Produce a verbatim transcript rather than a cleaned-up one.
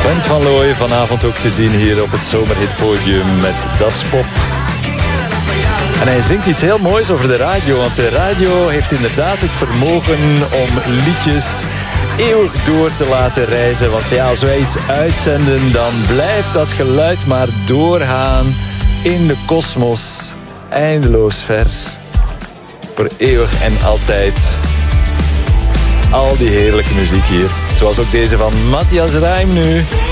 Wend van Looy vanavond ook te zien hier op het Zomerhitpodium met Das Pop. En hij zingt iets heel moois over de radio, want de radio heeft inderdaad het vermogen om liedjes eeuwig door te laten reizen. Want ja, als wij iets uitzenden, dan blijft dat geluid maar doorgaan in de kosmos, eindeloos ver, voor eeuwig en altijd. Al die heerlijke muziek hier, zoals ook deze van Matthias Reim nu.